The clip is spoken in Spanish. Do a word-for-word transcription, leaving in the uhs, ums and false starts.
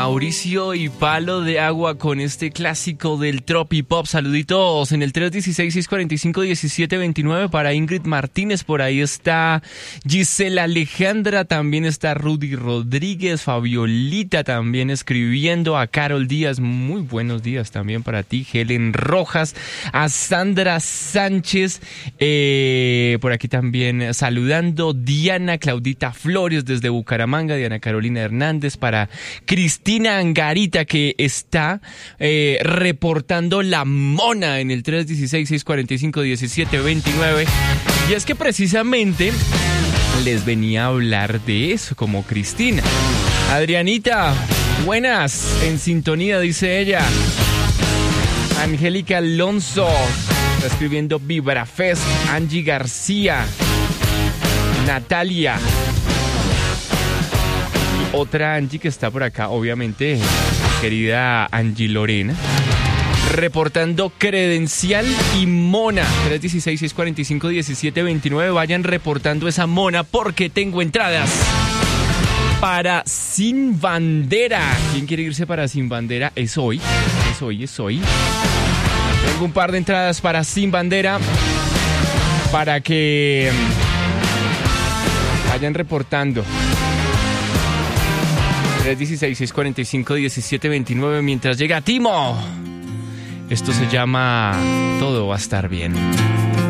Mauricio y Palo de Agua con este clásico del Tropipop. Saluditos en el tres uno seis, seis cuatro cinco, uno siete dos nueve para Ingrid Martínez. Por ahí está Gisela Alejandra, también está Rudy Rodríguez, Fabiolita también escribiendo, a Carol Díaz, muy buenos días también para ti, Helen Rojas, a Sandra Sánchez, eh, por aquí también saludando, Diana Claudita Flores desde Bucaramanga, Diana Carolina Hernández, para Cristina Angarita que está eh, reportando la mona en el tres uno seis, seis cuatro cinco, uno siete dos nueve. Y es que precisamente les venía a hablar de eso, como Cristina. Adrianita, buenas, en sintonía, dice ella. Angélica Alonso, está escribiendo Vibrafest. Angie García, Natalia. Otra Angie que está por acá, obviamente, querida Angie Lorena, reportando credencial y mona. tres uno seis, seis cuatro cinco, uno siete dos nueve. Vayan reportando esa mona porque tengo entradas para Sin Bandera. ¿Quién quiere irse para Sin Bandera? Es hoy, es hoy, es hoy. Tengo un par de entradas para Sin Bandera para que vayan reportando. tres uno seis, seis cuatro cinco, uno siete dos nueve mientras llega Timo. Esto se llama Todo va a estar bien.